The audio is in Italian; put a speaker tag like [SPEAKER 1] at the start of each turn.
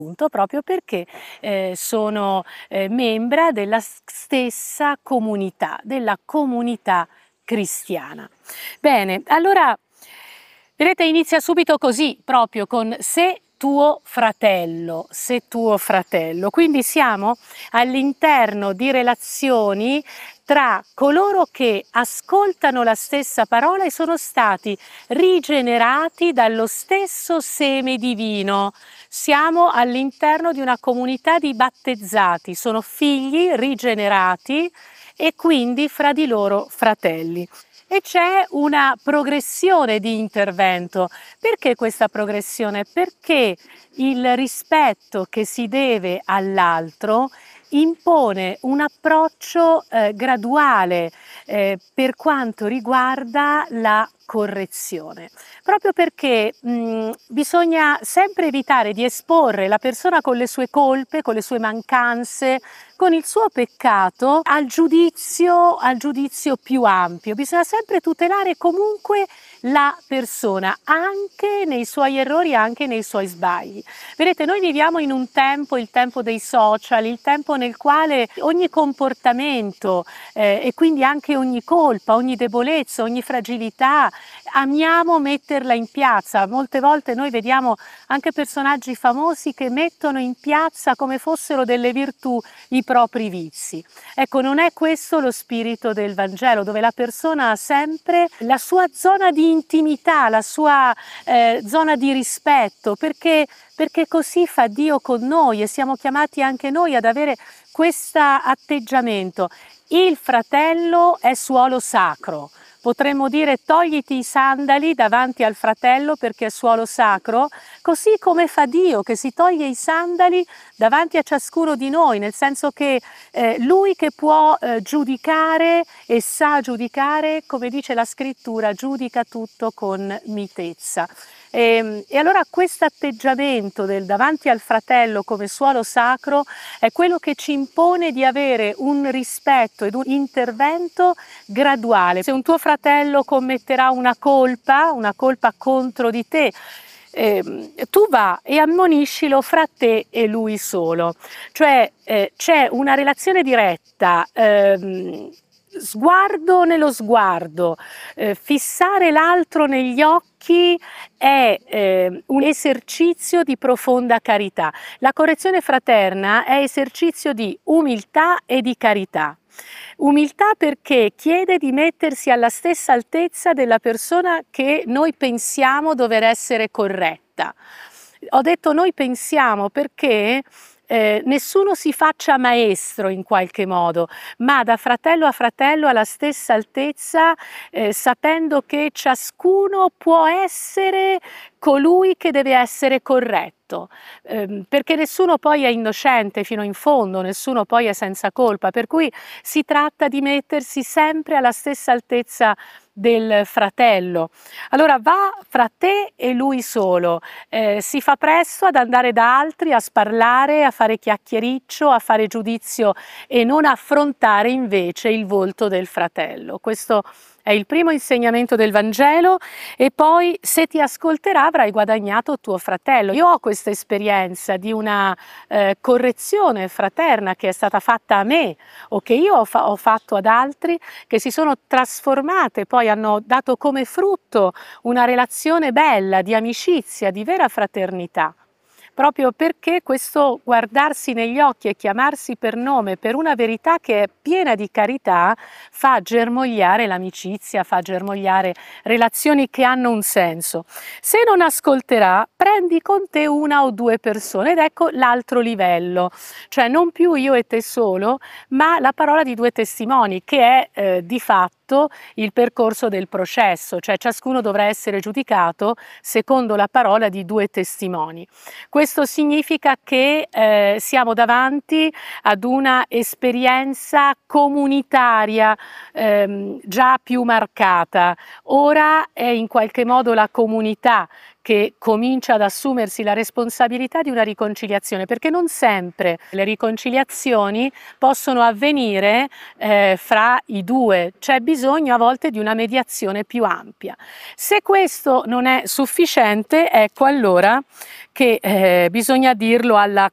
[SPEAKER 1] proprio perché sono membra della stessa comunità, della comunità cristiana. Bene, allora vedete, inizia subito così, proprio con se tuo fratello, quindi siamo all'interno di relazioni tra coloro che ascoltano la stessa parola e sono stati rigenerati dallo stesso seme divino. Siamo all'interno di una comunità di battezzati, sono figli rigenerati e quindi fra di loro fratelli. E c'è una progressione di intervento. Perché questa progressione? Perché il rispetto che si deve all'altro impone un approccio graduale per quanto riguarda la correzione, proprio perché bisogna sempre evitare di esporre la persona con le sue colpe, con le sue mancanze, con il suo peccato al giudizio più ampio. Bisogna sempre tutelare comunque la persona, anche nei suoi errori, anche nei suoi sbagli. Vedete, noi viviamo in un tempo, il tempo dei social, il tempo nel quale ogni comportamento e quindi anche ogni colpa, ogni debolezza, ogni fragilità, amiamo metterla in piazza. Molte volte noi vediamo anche personaggi famosi che mettono in piazza come fossero delle virtù i propri vizi. Ecco, non è questo lo spirito del Vangelo, dove la persona ha sempre la sua zona di intimità, la sua zona di rispetto, perché così fa Dio con noi e siamo chiamati anche noi ad avere questo atteggiamento. Il fratello è suolo sacro. Potremmo dire togliti i sandali davanti al fratello perché è suolo sacro, così come fa Dio che si toglie i sandali davanti a ciascuno di noi, nel senso che lui che può giudicare e sa giudicare, come dice la scrittura, giudica tutto con mitezza. E allora questo atteggiamento del davanti al fratello come suolo sacro è quello che ci impone di avere un rispetto ed un intervento graduale. Se un tuo fratello commetterà una colpa contro di te, tu va e ammoniscilo fra te e lui solo. Cioè c'è una relazione diretta, sguardo nello sguardo, fissare l'altro negli occhi è un esercizio di profonda carità. La correzione fraterna è esercizio di umiltà e di carità. Umiltà perché chiede di mettersi alla stessa altezza della persona che noi pensiamo dover essere corretta. Ho detto noi pensiamo perché nessuno si faccia maestro in qualche modo, ma da fratello a fratello alla stessa altezza, sapendo che ciascuno può essere colui che deve essere corretto, perché nessuno poi è innocente fino in fondo, nessuno poi è senza colpa, per cui si tratta di mettersi sempre alla stessa altezza del fratello. Allora va fra te e lui solo, si fa presto ad andare da altri, a sparlare, a fare chiacchiericcio, a fare giudizio e non affrontare invece il volto del fratello. Questo è il primo insegnamento del Vangelo e poi se ti ascolterà avrai guadagnato tuo fratello. Io ho questa esperienza di una correzione fraterna che è stata fatta a me o che io ho fatto ad altri, che si sono trasformate, poi hanno dato come frutto una relazione bella, di amicizia, di vera fraternità. Proprio perché questo guardarsi negli occhi e chiamarsi per nome per una verità che è piena di carità fa germogliare l'amicizia, fa germogliare relazioni che hanno un senso. Se non ascolterà, prendi con te una o due persone ed ecco l'altro livello, cioè non più io e te solo, ma la parola di due testimoni che è di fatto il percorso del processo, cioè ciascuno dovrà essere giudicato secondo la parola di due testimoni. Questo significa che siamo davanti ad una esperienza comunitaria già più marcata. Ora è in qualche modo la comunità che comincia ad assumersi la responsabilità di una riconciliazione, perché non sempre le riconciliazioni possono avvenire fra i due, c'è bisogno a volte di una mediazione più ampia. Se questo non è sufficiente, ecco allora che bisogna dirlo alla